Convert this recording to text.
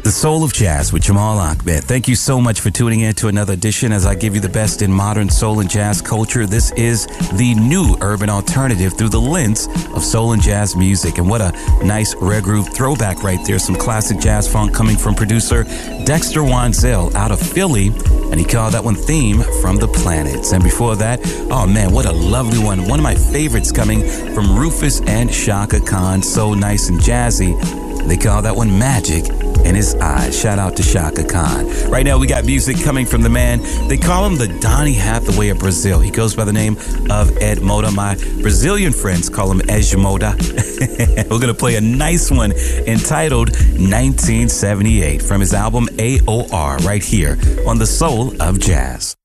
The Soul of Jazz with Jamal Ahmed. Thank you so much for tuning in to another edition as I give you the best in modern soul and jazz culture. This is the new urban alternative through the lens of soul and jazz music. And what a nice rare groove throwback right there. Some classic jazz funk coming from producer Dexter Wansel out of Philly. And he called that one Theme from the Planets. And before that, oh man, what a lovely one. One of my favorites coming from Rufus and Chaka Khan. So nice and jazzy. They call that one Magic in His Eyes. Shout out to Chaka Khan. Right now we got music coming from the man. They call him the Donny Hathaway of Brazil. He goes by the name of Ed Moda. My Brazilian friends call him Ed Moda. We're going to play a nice one entitled 1978 from his album AOR right here on The Soul of Jazz.